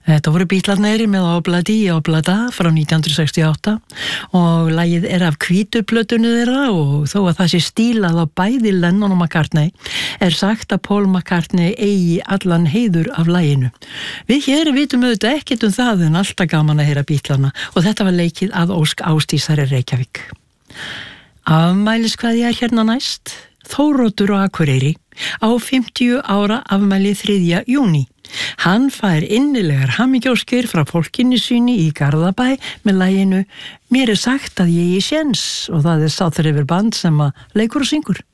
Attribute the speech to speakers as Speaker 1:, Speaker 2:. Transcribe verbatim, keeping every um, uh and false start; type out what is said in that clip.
Speaker 1: Þetta voru Bítlarnir með Obladi Oblada frá nítján hundruð sextíu og átta og lagið er af hvítu plötunni þeirra og þó að það sé stílað á bæði Lennon og McCartney er sagt að Paul McCartney eigi allan heiður af laginu. Við hér vitum auðvitað ekkert um það en alltaf gaman að heyra Bítlarna og þetta var leikið að ósk Ásdísar í Reykjavík. Afmæliskveðja hérna næst, Þóroddur á Akureyri á fimmtíu ára afmæli þriðja júní. Hann fær innilegar hamingjóskir frá fólkinni sínu í Garðabæ með laginu Mér er sagt að ég er séns og það er South River Band sem að leikur og syngur.